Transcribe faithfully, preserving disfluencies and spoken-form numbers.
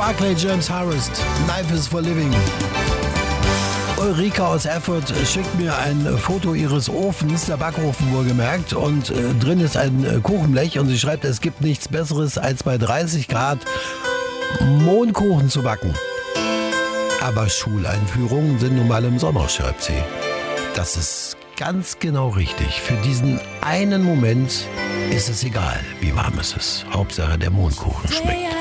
Barclay James Harvest, Life is for Living. Ulrike aus Erfurt schickt mir ein Foto ihres Ofens, der Backofen wohlgemerkt, und äh, drin ist ein äh, Kuchenblech und sie schreibt, es gibt nichts Besseres als bei dreißig Grad Mohnkuchen zu backen. Aber Schuleinführungen sind nun mal im Sommer, schreibt sie. Das ist ganz genau richtig. Für diesen einen Moment ist es egal, wie warm es ist. Hauptsache der Mohnkuchen schmeckt.